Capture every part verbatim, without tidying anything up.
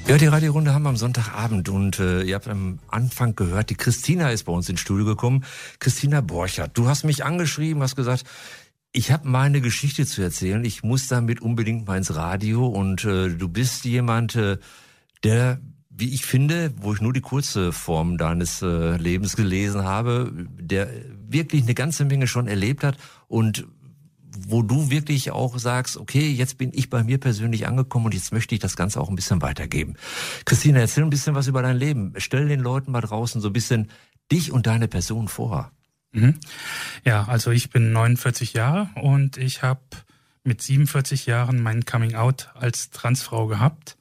Ja, die Radiorunde haben wir am Sonntagabend und äh, ihr habt am Anfang gehört, die Christina ist bei uns ins Studio gekommen. Christina Borchert, du hast mich angeschrieben, hast gesagt, ich habe meine Geschichte zu erzählen, ich muss damit unbedingt mal ins Radio und äh, du bist jemand, äh, der, wie ich finde, wo ich nur die kurze Form deines äh, Lebens gelesen habe, der wirklich eine ganze Menge schon erlebt hat und wo du wirklich auch sagst, okay, jetzt bin ich bei mir persönlich angekommen und jetzt möchte ich das Ganze auch ein bisschen weitergeben. Christina, erzähl ein bisschen was über dein Leben. Stell den Leuten mal draußen so ein bisschen dich und deine Person vor. Mhm. Ja, also ich bin neunundvierzig Jahre und ich habe mit siebenundvierzig Jahren mein Coming-out als Transfrau gehabt.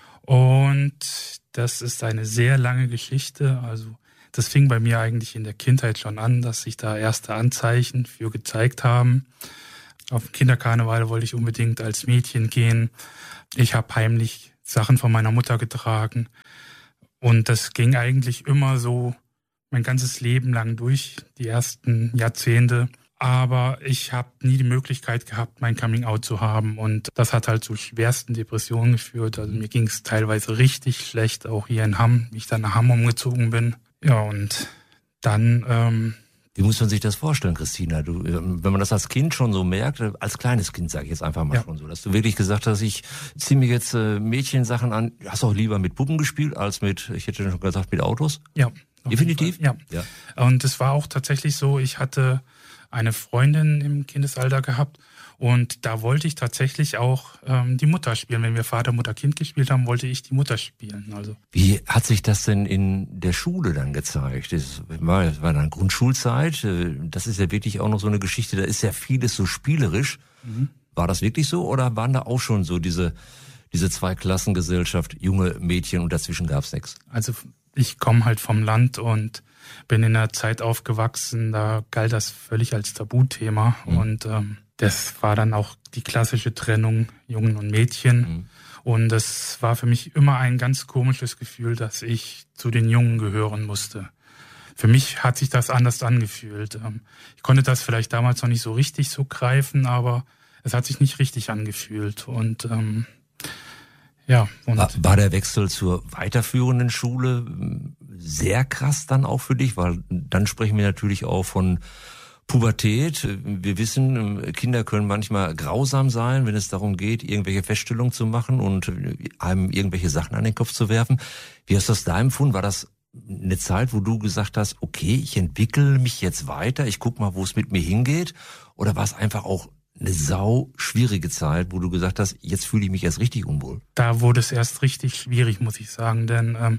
Und das ist eine sehr lange Geschichte. Also das fing bei mir eigentlich in der Kindheit schon an, dass sich da erste Anzeichen für gezeigt haben. Auf den Kinderkarneval wollte ich unbedingt als Mädchen gehen. Ich habe heimlich Sachen von meiner Mutter getragen. Und das ging eigentlich immer so mein ganzes Leben lang durch, die ersten Jahrzehnte. Aber ich habe nie die Möglichkeit gehabt, mein Coming-out zu haben. Und das hat halt zu schwersten Depressionen geführt. Also mir ging es teilweise richtig schlecht, auch hier in Hamm, wie ich dann nach Hamm umgezogen bin. Ja, und dann... Ähm, Wie muss man sich das vorstellen, Christina? Du, wenn man das als Kind schon so merkt, als kleines Kind sage ich jetzt einfach mal ja. schon so, dass du wirklich gesagt hast, ich ziehe mir jetzt äh, Mädchensachen an. Hast du auch lieber mit Puppen gespielt als mit, ich hätte schon gesagt, mit Autos? Ja. Definitiv? Ja. ja. Und es war auch tatsächlich so, ich hatte eine Freundin im Kindesalter gehabt und da wollte ich tatsächlich auch ähm, die Mutter spielen. Wenn wir Vater, Mutter, Kind gespielt haben, wollte ich die Mutter spielen. Also wie hat sich das denn in der Schule dann gezeigt? Das war, das war dann Grundschulzeit. Das ist ja wirklich auch noch so eine Geschichte, da ist ja vieles so spielerisch. Mhm. War das wirklich so oder waren da auch schon so diese, diese Zweiklassengesellschaft, junge Mädchen und dazwischen gab's nichts? Also ich komme halt vom Land und bin in einer Zeit aufgewachsen, da galt das völlig als Tabuthema. Mhm. Und ähm, das war dann auch die klassische Trennung Jungen und Mädchen. Mhm. Und das war für mich immer ein ganz komisches Gefühl, dass ich zu den Jungen gehören musste. Für mich hat sich das anders angefühlt. Ich konnte das vielleicht damals noch nicht so richtig so greifen, aber es hat sich nicht richtig angefühlt. Und ähm, ja. Und war, war der Wechsel zur weiterführenden Schule sehr krass dann auch für dich? Weil dann sprechen wir natürlich auch von Pubertät. Wir wissen, Kinder können manchmal grausam sein, wenn es darum geht, irgendwelche Feststellungen zu machen und einem irgendwelche Sachen an den Kopf zu werfen. Wie hast du das da empfunden? War das eine Zeit, wo du gesagt hast, okay, ich entwickle mich jetzt weiter, ich guck mal, wo es mit mir hingeht? Oder war es einfach auch eine sau schwierige Zeit, wo du gesagt hast, jetzt fühle ich mich erst richtig unwohl? Da wurde es erst richtig schwierig, muss ich sagen, denn ähm,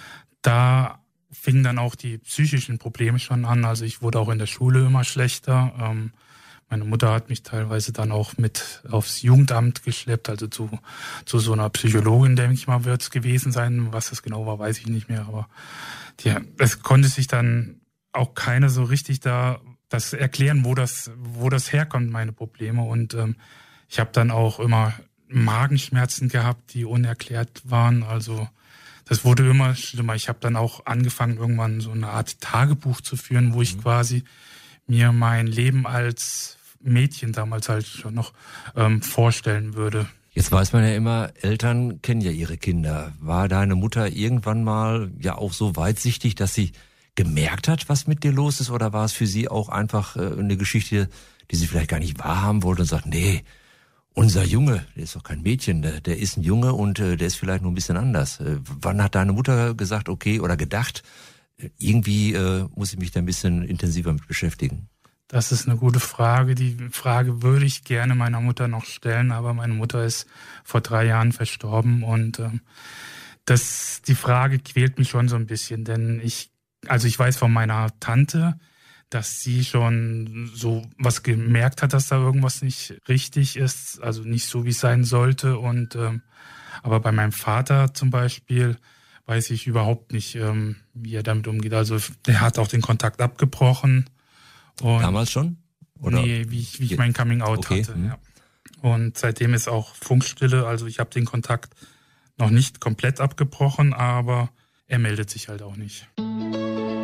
da fingen dann auch die psychischen Probleme schon an. Also ich wurde auch in der Schule immer schlechter. Ähm, meine Mutter hat mich teilweise dann auch mit aufs Jugendamt geschleppt, also zu zu so einer Psychologin, denke ich mal, wird es gewesen sein. Was das genau war, weiß ich nicht mehr. Aber die, es konnte sich dann auch keiner so richtig da das erklären, wo das wo das herkommt, meine Probleme. Und ähm, ich habe dann auch immer Magenschmerzen gehabt, die unerklärt waren. Also das wurde immer schlimmer. Ich habe dann auch angefangen, irgendwann so eine Art Tagebuch zu führen, wo ich mhm. quasi mir mein Leben als Mädchen damals halt schon noch ähm, vorstellen würde. Jetzt weiß man ja immer, Eltern kennen ja ihre Kinder. War deine Mutter irgendwann mal ja auch so weitsichtig, dass sie gemerkt hat, was mit dir los ist? Oder war es für sie auch einfach äh, eine Geschichte, die sie vielleicht gar nicht wahrhaben wollte und sagt, nee, unser Junge, der ist doch kein Mädchen, der, der ist ein Junge und äh, der ist vielleicht nur ein bisschen anders. Äh, wann hat deine Mutter gesagt, okay, oder gedacht, äh, irgendwie äh, muss ich mich da ein bisschen intensiver mit beschäftigen? Das ist eine gute Frage. Die Frage würde ich gerne meiner Mutter noch stellen, aber meine Mutter ist vor drei Jahren verstorben und ähm, das, die Frage quält mich schon so ein bisschen, denn ich, also ich weiß von meiner Tante, dass sie schon so was gemerkt hat, dass da irgendwas nicht richtig ist, also nicht so, wie es sein sollte. Und ähm, aber bei meinem Vater zum Beispiel weiß ich überhaupt nicht, ähm, wie er damit umgeht. Also der hat auch den Kontakt abgebrochen. Und damals schon? Oder? Nee, wie ich, wie ich mein Coming-out okay. hatte. Hm. Ja. Und seitdem ist auch Funkstille. Also ich habe den Kontakt noch nicht komplett abgebrochen, aber er meldet sich halt auch nicht.